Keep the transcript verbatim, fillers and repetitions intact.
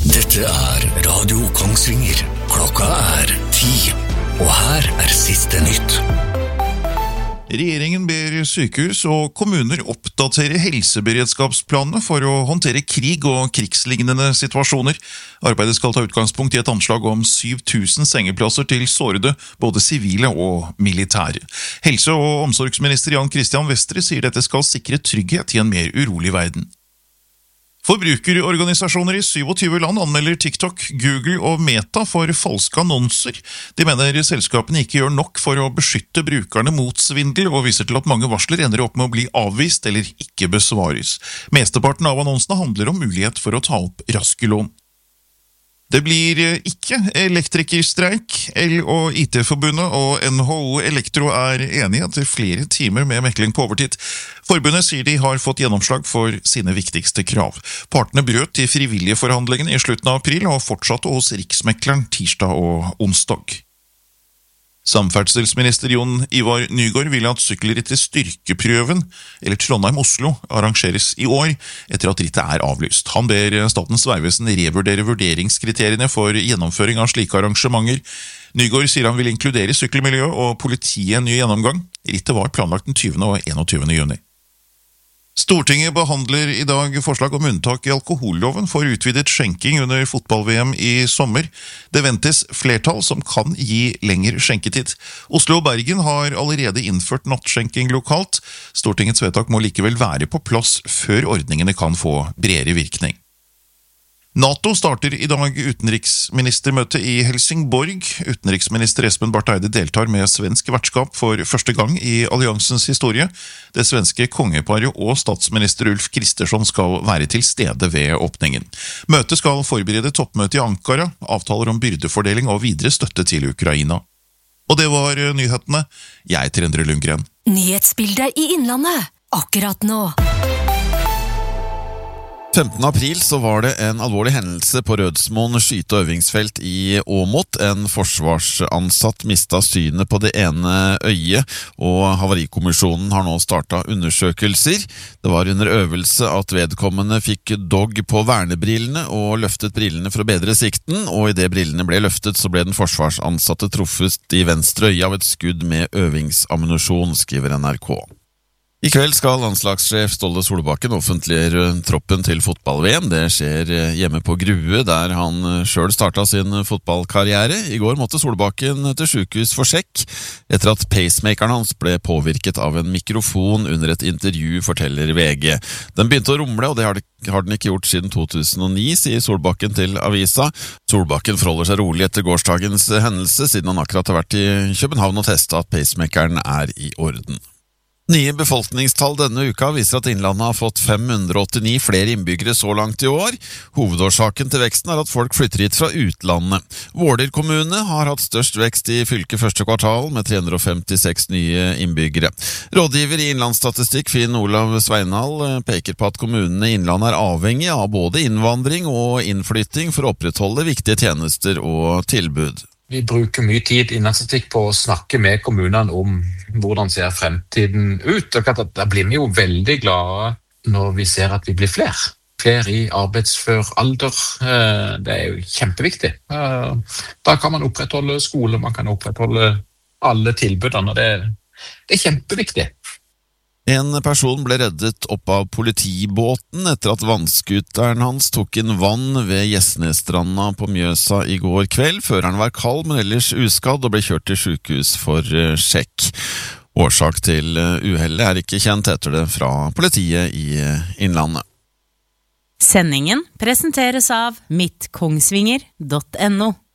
Dette er Radio Kongsvinger. Klokka er ti, og her er siste nytt. Regjeringen ber sykehus og kommuner oppdatere helseberedskapsplanene for å håndtere krig og krigslignende situasjoner. Arbeidet skal ta utgangspunkt i et anslag om syv tusen sengeplasser til sårede, både sivile og militære. Helse- og omsorgsminister Jan Christian Vestre sier dette skal sikre trygghet i en mer urolig verden. Forbrukerorganisasjoner i syvogtyve land anmelder TikTok, Google og Meta for falske annonser. De mener selskapene ikke gjør nok for å beskytte brukerne mot svindel, og viser til at mange varsler ender opp med å bli avvist eller ikke besvares. Mesteparten av annonsene handler om mulighet for å ta opp raske lån. Det blir ikke elektrikerstreik. L- og I T-forbundet og N H O Elektro er enige etter flere timer med mekling på overtid. Forbundet sier de har fått gjennomslag for sine viktigste krav. Partene brøt de frivillige forhandlingene i slutten av april og fortsatte hos Riksmekleren tirsdag og onsdag. Samferdselsminister Jon Ivar Nygård vil at sykkelrittet Styrkeprøven, eller Trondheim-Oslo, arrangeres i år, etter at rittet er avlyst. Han ber Statens vegvesen revurdere vurderingskriteriene for gjennomføring av slike arrangementer. Nygård sier han vil inkludere sykkelmiljøet og politiet en ny gjennomgang. Rittet var planlagt den tyvende og enogtyvende juni. Stortinget behandler i dag forslag om unntak i alkoholloven for utvidet skjenking under fotball-V M i sommer. Det ventes flertall som kan gi lengre skjenketid. Oslo og Bergen har allerede innført nattskjenking lokalt. Stortingets vedtak må likevel være på plass før ordningene kan få bredere virkning. NATO starter i dag utenriksministermøte i Helsingborg. Utenriksminister Espen Barth Eide deltar med svensk vertskap for første gang i alliansens historie. Det svenske kongeparet og statsminister Ulf Kristersson skal være til stede ved åpningen. Møtet skal forberede toppmøte i Ankara, avtaler om byrdefordeling og videre støtte til Ukraina. Og det var nyhetene. Jeg heter Endre Lundgren. Nyhetsbildet i Innlandet, akkurat nå. femtende april så var det en alvorlig hendelse på Rødsmoen skyte- og øvingsfelt i Åmot. En forsvarsansatt mistet synet på det ene øyet, og Havarikommisjonen har nå startet undersøkelser. Det var under øvelse at vedkommende fikk dog på vernebrillene og løftet brillene for å bedre sikten, og i det brillene ble løftet så ble den forsvarsansatte truffet i venstre øye av et skudd med øvingsammunisjon, skriver N R K. I kveld skal landslagssjef Ståle Solbakken offentliggjøre troppen til fotball-V M. Det skjer hjemme på Grue, der han selv startet sin fotballkarriere. I går måtte Solbakken til sykehus for sjekk, etter at pacemakeren hans ble påvirket av en mikrofon under et intervju, forteller V G. Den begynte å rumle, og det har, det har den ikke gjort siden to tusen og ni, sier Solbakken til avisa. Solbakken forholder seg rolig etter gårsdagens hendelse, siden han akkurat har vært i København og testet at pacemakeren er i orden. Nye befolkningstall denne uka viser at Innlandet har fått fem hundre og åttini flere innbyggere så langt i år. Hovedårsaken til veksten er at folk flytter hit fra utlandet. Våler kommune har hatt størst vekst i fylket første kvartal, med tre hundre og femtiseks nye innbyggere. Rådgiver i Innlandsstatistikk, Finn Olav Sveinal, peker på at kommunene i Innlandet er avhengig av både innvandring og innflytting for å opprettholde viktige tjenester og tilbud. Vi bruker mye tid innen statistikk på å snakke med kommunene om hvordan ser fremtiden ut. Da blir vi jo veldig glade når vi ser at vi blir flere. Flere i arbeidsfør alder. Det er jo kjempeviktig. Da kan man opprettholde skole, man kan opprettholde alle tilbudene, og det er, det er kjempeviktig. En person ble reddet opp av politibåten etter at vannskuteren hans tok inn vann ved Gjesnesstranda på Mjøsa i går kveld. Føreren var kald, men ellers uskadd, og ble kjørt til sykehus for sjekk. Årsak til uhellet er ikke kjent, etter det fra politiet i Innlandet. Sendingen presenteres av mitt kongsvinger punktum no.